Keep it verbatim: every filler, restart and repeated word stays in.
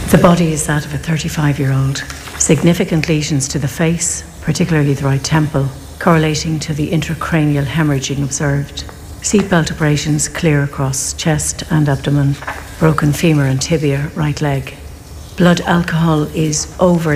The body is that of a thirty-five-year-old. Significant lesions to the face, particularly the right temple, correlating to the intracranial hemorrhaging observed. Seatbelt abrasions clear across chest and abdomen. Broken femur and tibia, right leg. Blood alcohol is over